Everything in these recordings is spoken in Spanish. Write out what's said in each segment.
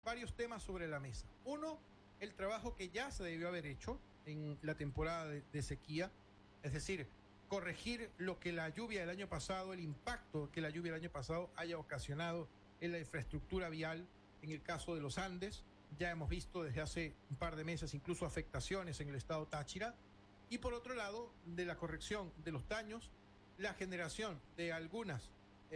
varios temas sobre la mesa. Uno, el trabajo que ya se debió haber hecho en la temporada de sequía, es decir, corregir lo que la lluvia del año pasado, el impacto que la lluvia del año pasado haya ocasionado en la infraestructura vial, en el caso de los Andes. Ya hemos visto desde hace un par de meses incluso afectaciones en el estado Táchira. Y por otro lado, de la corrección de los daños, la generación de algunos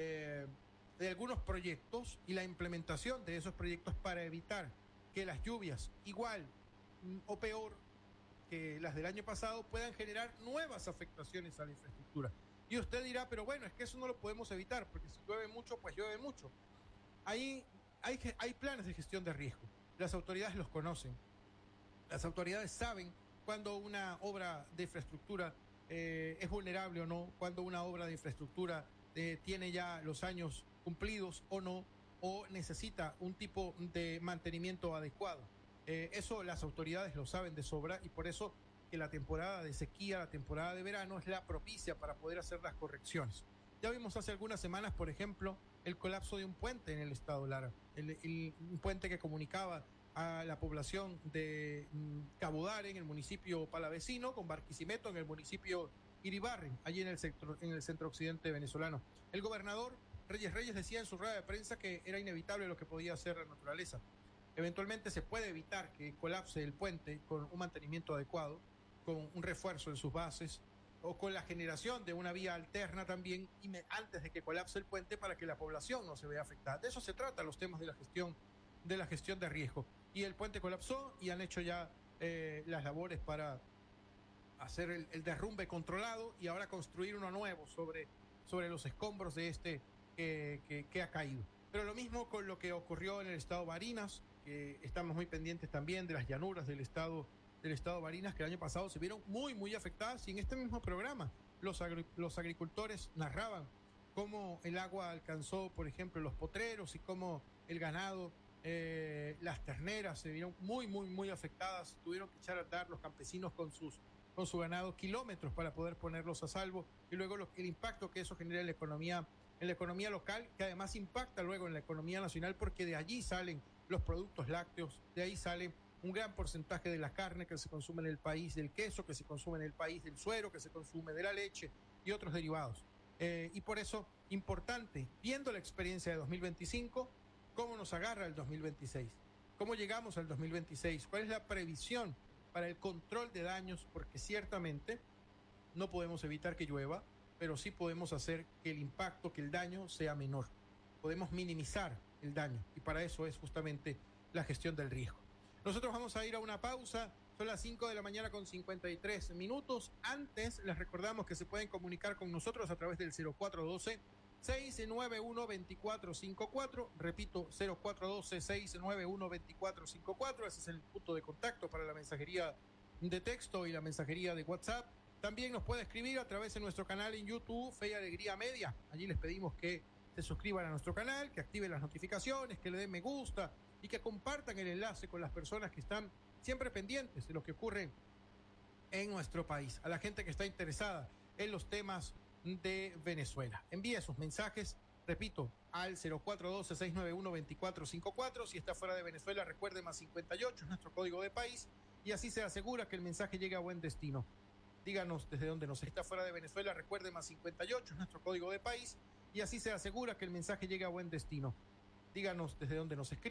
proyectos y la implementación de esos proyectos para evitar que las lluvias, igual o peor que las del año pasado, puedan generar nuevas afectaciones a la infraestructura. Y usted dirá, pero bueno, es que eso no lo podemos evitar, porque si llueve mucho, pues llueve mucho. Ahí hay planes de gestión de riesgo. Las autoridades los conocen. Las autoridades saben cuando una obra de infraestructura es vulnerable o no, cuando una obra de infraestructura tiene ya los años cumplidos o no, o necesita un tipo de mantenimiento adecuado. Eso las autoridades lo saben de sobra, y por eso que la temporada de sequía, la temporada de verano, es la propicia para poder hacer las correcciones. Ya vimos hace algunas semanas, por ejemplo, el colapso de un puente en el estado Lara, un puente que comunicaba a la población de Cabudare, en el municipio palavecino, con Barquisimeto, en el municipio Iribarren, allí en el centro occidente venezolano. El gobernador Reyes decía en su rueda de prensa que era inevitable lo que podía hacer la naturaleza. Eventualmente se puede evitar que colapse el puente con un mantenimiento adecuado, con un refuerzo en sus bases, o con la generación de una vía alterna también antes de que colapse el puente, para que la población no se vea afectada. De eso se trata los temas de la gestión de riesgo. Y el puente colapsó y han hecho ya las labores para hacer el derrumbe controlado y ahora construir uno nuevo sobre los escombros de este que ha caído. Pero lo mismo con lo que ocurrió en el estado Barinas, que estamos muy pendientes también de las llanuras del estado Barinas, que el año pasado se vieron muy afectadas, y en este mismo programa los agricultores narraban cómo el agua alcanzó, por ejemplo, los potreros, y cómo el ganado, las terneras se vieron muy afectadas. Tuvieron que echar a andar los campesinos con su ganado kilómetros para poder ponerlos a salvo, y luego el impacto que eso genera en la economía local, que además impacta luego en la economía nacional, porque de allí salen los productos lácteos, de ahí sale un gran porcentaje de la carne que se consume en el país, del queso que se consume en el país, del suero que se consume, de la leche y otros derivados. Y por eso, importante, viendo la experiencia de 2025, cómo nos agarra el 2026, cómo llegamos al 2026, cuál es la previsión para el control de daños, porque ciertamente no podemos evitar que llueva, pero sí podemos hacer que el impacto, que el daño sea menor. Podemos minimizar el daño, y para eso es justamente la gestión del riesgo. Nosotros vamos a ir a una pausa. Son las 5 de la mañana con 53 minutos. Antes, les recordamos que se pueden comunicar con nosotros a través del 0412-691-2454. Repito, 0412-691-2454. Ese es el punto de contacto para la mensajería de texto y la mensajería de WhatsApp. También nos puede escribir a través de nuestro canal en YouTube, Fe y Alegría Media. Allí les pedimos que se suscriban a nuestro canal, que activen las notificaciones, que le den me gusta y que compartan el enlace con las personas que están siempre pendientes de lo que ocurre en nuestro país, a la gente que está interesada en los temas de Venezuela. Envíe sus mensajes, repito, al 0412-691-2454. Si está fuera de Venezuela, recuerde +58, es nuestro código de país, y así se asegura que el mensaje llegue a buen destino. Díganos desde dónde nos está fuera de Venezuela, recuerde +58, es nuestro código de país, y así se asegura que el mensaje llegue a buen destino. Díganos desde dónde nos escribe.